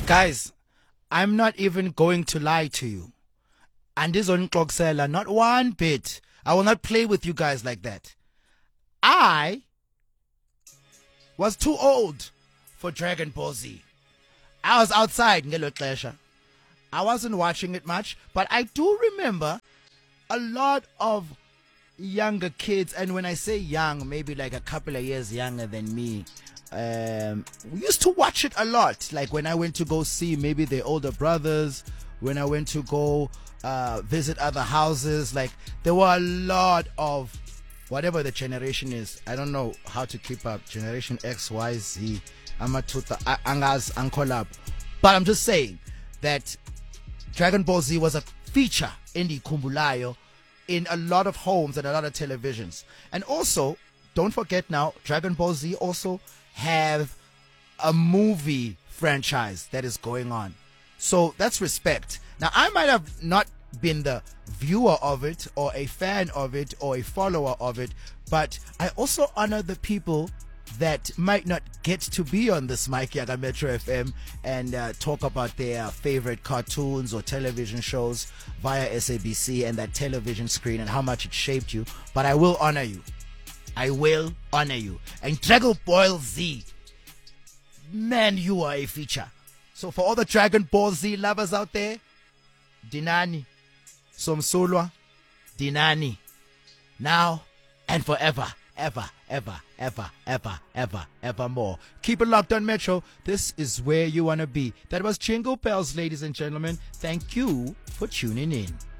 Guys, I'm not even going to lie to you. And this on Xoxela, not one bit. I will not play with you guys like that. I was too old for Dragon Ball Z. I was outside ngelo xesha. I wasn't watching it much, but I do remember a lot of younger kids, and when I say young, maybe like a couple of years younger than me, we used to watch it a lot. Like when I went to go see maybe the older brothers, when I went to go visit other houses, like there were a lot of whatever the generation is. I don't know how to keep up. Generation X, Y, Z, Angas, Ankolab. But I'm just saying that Dragon Ball Z was a feature in the Kumbulayo in a lot of homes and a lot of televisions. And also, don't forget now, Dragon Ball Z also have a movie franchise that is going on. So that's respect. Now, I might have not been the viewer of it or a fan of it or a follower of it, but I also honor the people that might not get to be on this mic Yaga Metro FM and talk about their favorite cartoons or television shows via SABC and that television screen and how much it shaped you. But I will honor you. I will honor you. And Dragon Ball Z, man, you are a feature. So for all the Dragon Ball Z lovers out there, Dinani, Somsulwa, Dinani, now and forever. Ever, ever, ever, ever, ever, ever more. Keep it locked on Metro. This is where you want to be. That was Jingle Bells, ladies and gentlemen. Thank you for tuning in.